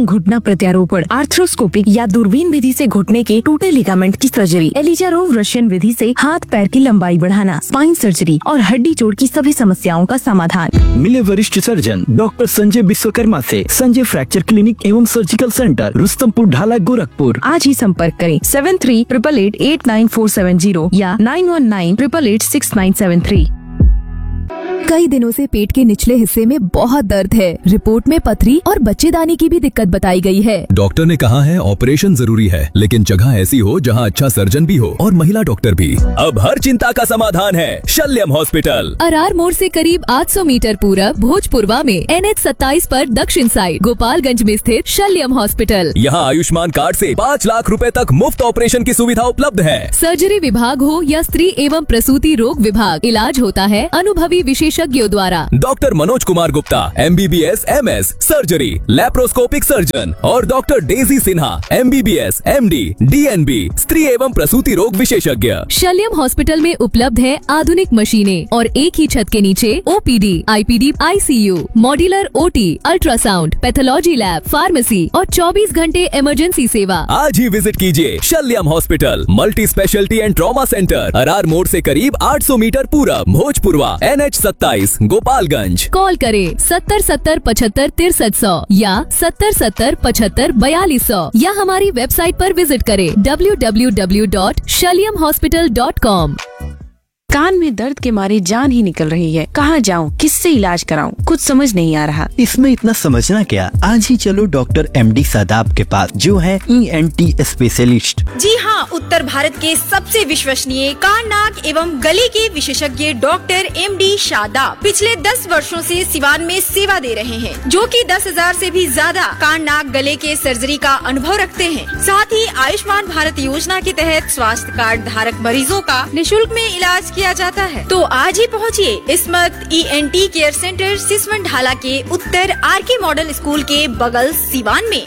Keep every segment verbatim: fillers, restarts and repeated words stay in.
एवं घुटना प्रत्यारोपण, आर्थ्रोस्कोपिक या दूरबीन विधि से घुटने के टूटे लिगामेंट की सर्जरी, एलिजारोव रशियन विधि से हाथ पैर की लंबाई बढ़ाना, स्पाइन सर्जरी और हड्डी जोड़ की सभी समस्याओं का समाधान। मिले वरिष्ठ सर्जन डॉक्टर संजय विश्वकर्मा से संजय फ्रैक्चर क्लिनिक एवं सर्जिकल सेंटर, रुस्तमपुर ढाला, गोरखपुर। आज ही संपर्क करें सेवन three triple at at nine four seven zero या nine one nine triple at six nine seven three. कई दिनों से पेट के निचले हिस्से में बहुत दर्द है। रिपोर्ट में पथरी और बच्चेदानी की भी दिक्कत बताई गई है। डॉक्टर ने कहा है ऑपरेशन जरूरी है, लेकिन जगह ऐसी हो जहां अच्छा सर्जन भी हो और महिला डॉक्टर भी। अब हर चिंता का समाधान है शल्यम हॉस्पिटल। अरार मोड़ से करीब आठ सौ मीटर पूरब भोजपुरवा में एन एच सत्ताईस पर दक्षिण साइड गोपालगंज में स्थित शल्यम हॉस्पिटल। यहाँ आयुष्मान कार्ड से पाँच लाख रुपए तक मुफ्त ऑपरेशन की सुविधा उपलब्ध है। सर्जरी विभाग हो या स्त्री एवं प्रसूति रोग विभाग, इलाज होता है अनुभवी विशेषज्ञों द्वारा। Doctor Manoj Kumar Gupta M B B S M S surgery laparoscopic surgeon और doctor Daisy Sinha M B B S M D D N B स्त्री एवं प्रसूति रोग विशेषज्ञ। शल्यम हॉस्पिटल में उपलब्ध है आधुनिक मशीनें और एक ही छत के नीचे O P D, I P D, I C you, modular O T, ultrasound, pathology lab, pharmacy और चौबीस घंटे इमरजेंसी सेवा। आज ही विजिट कीजिए शल्यम hospital, multi speciality and trauma centre, Arar मोड़ से करीब आठ सौ मीटर पूरब, भोजपुरवा, एन एच सत्ताईस, गोपालगंज। कॉल करें सत्तर सत्तर पचहत्तर तिरसठ सौ या सत्तर सत्तर पचहत्तर बयालीस सौ या हमारी वेबसाइट पर विजिट करें W W W dot शल्यम hospital dot com. कान में दर्द के मारे जान ही निकल रही है। कहाँ जाऊँ, किससे इलाज कराऊँ, कुछ समझ नहीं आ रहा। इसमें इतना समझना क्या, आज ही चलो डॉक्टर एम डी शादाब के पास, जो है ई एन टी स्पेशलिस्ट। जी हाँ, उत्तर भारत के सबसे विश्वसनीय कान, नाक एवं गले के विशेषज्ञ डॉक्टर एम डी शादाब पिछले दस वर्षों से सिवान में सेवा दे रहे हैं, जो कि दस हजार से भी ज्यादा कान, नाक, गले के सर्जरी का अनुभव रखते हैं। साथ ही आयुष्मान भारत योजना के तहत स्वास्थ्य कार्ड धारक मरीजों का निःशुल्क में इलाज किया जाता है। तो आज ही पहुँचिए इस्मत E N tea care centre, Siswan ढाला के उत्तर आर के मॉडल स्कूल के बगल, सिवान में।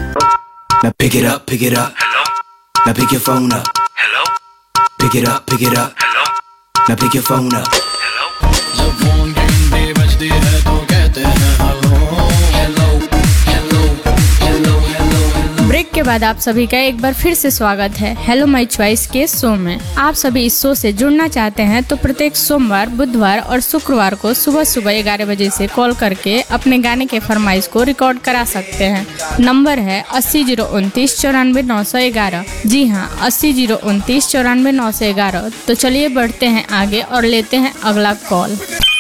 Now pick it up, pick it up. Hello. Now pick your phone up. Hello. Pick it up, pick it up. Hello. Now pick your phone up. Hello. जब phone घंटे बजती है तो कहते हैं hello hello hello hello hello. Break के बाद आप सभी का एक बार फिर से स्वागत है हेलो माय चॉइस के शो में। आप सभी इस शो से जुड़ना चाहते हैं तो प्रत्येक सोमवार, बुधवार और शुक्रवार को सुबह सुबह ग्यारह बजे से कॉल करके अपने गाने के फरमाइश को रिकॉर्ड करा सकते हैं। नंबर है अस्सी जीरो उनतीस चौरानवे नौ सौ ग्यारह। जी हाँ, अस्सी जीरो उनतीस चौरानवे नौ सौ ग्यारह। तो चलिए बढ़ते हैं आगे और लेते हैं अगला कॉल।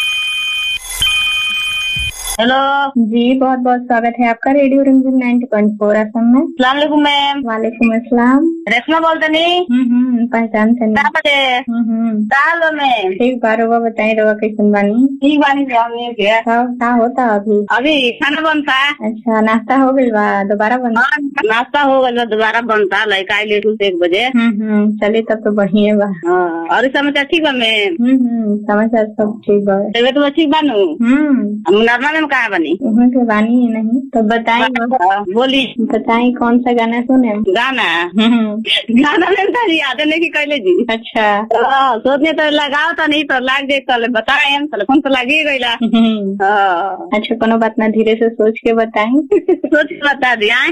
हेलो जी, बहुत बहुत स्वागत है आपका रेडियो रिमझिम नाइंटी पॉइंट फोर एफ एम में। सलाम वालेकुम मैम। वालेकुम अस्सलाम। रेशमा बोलते नहीं? हम्म पहचान से नहीं। हम्म साल में ठीक बार हुआ, बताइए रवा कैसन बानी? ठीक बानी से हम ये क्या क्या होता अभी? अभी खाना बनता है। अच्छा, नाश्ता हो गई बा? दोबारा बनता? नाश्ता हो गया, दोबारा बनता लड़का लेटू से एक बजे। हम्म चलिए तब तो बढ़िया बा। और समाचार ठीक बा मैम? हम्म समाचार सब ठीक बा। तबियत तो ठीक बानू? हम्म नॉर्मल में कहाँ बनी? के बानी ही नहीं तो बताए। बोली बताए कौन सा गाना सुने? गाना गाना में याद नहीं कैले जी। अच्छा सोचने तो लगाओ तो नहीं तो लाग दे तो बताए फोन तो लगी गई। अच्छा कोनो बात ना, धीरे से सोच के बताए। सोच के बता दिया।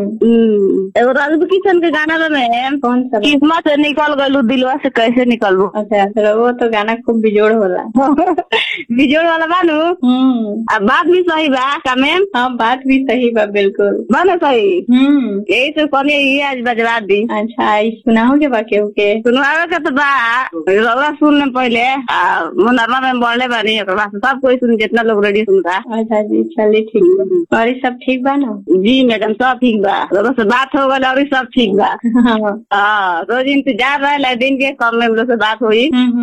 राजू किशन के गाना में कौन सा? किस्मत से निकल गलू दिलवा से कैसे निकलू। अच्छा वो तो गाना खूब बिजोड़ होला। बिजोड़ वाला बानू। अब बात भी सही बा का मैम? हाँ बात भी सही बा, बिल्कुल बना सही। हम्म यही तो कहने ये आज बजवा दी। अच्छा सुनाओगे बाकी के? सुनावे का तो बा रौला सुनने पहले मुनरमा में बोले बानी सब कोई सुन, जितना लोग रेडी सुनता। अच्छा जी चलिए ठीक। और सब ठीक बा ना? जी मैडम सब ठीक बा, रौला से बात हो गई और सब ठीक बा। हाँ रोज इंतजार रहे दिन के, कम में लोग से बात हुई।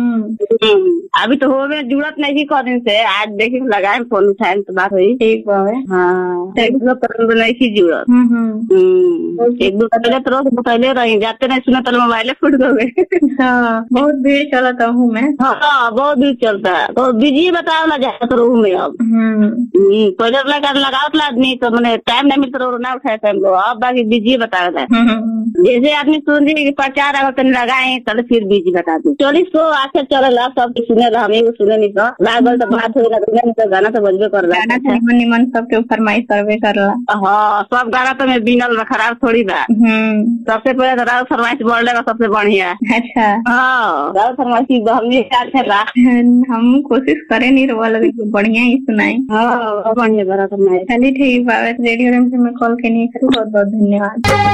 अभी तो हो में जरूरत नहीं थी कौ दिन से, आज देखिए लगाए फोन उठाए तो बात हुई। ठीक बा। हाँ नहीं थी जरूरत। एक दो पहले तो रोज पहले रही जाते नहीं सुना तो मोबाइल फुट गए। हाँ बहुत भीड़ चलता हूँ मैं। हाँ बहुत भीड़ चलता है तो बिजी बताओ ना जाता तो रहूँ मैं अब। पहले लगा लगाओ तो आदमी तो मैंने टाइम नहीं मिलता रो ना उठाए टाइम को, अब बाकी बिजी बताओ। जैसे आदमी सुन जी प्रचार अगर तन लगाए तो फिर बिजी बता दी। चौलीस को आखिर चल सब सुने हमें सुने नहीं तो लागल तो बात हुई तो गाना तो बजबे कर गाना तो निमन निमन सबके फरमाइश करवे करला। हाँ सब गाना तो मैं बीनल खराब थोड़ी बा। सबसे पहले तो राउत फरमाइश बोल का सबसे बढ़िया। अच्छा हाँ राउत फरमाइश हमने याद है ला। हम कोशिश करे नहीं रहा लगे बढ़िया ही सुनाई। हाँ बढ़िया बड़ा फरमाइश। चलिए ठीक है, रेडियो में कॉल के लिए बहुत बहुत धन्यवाद।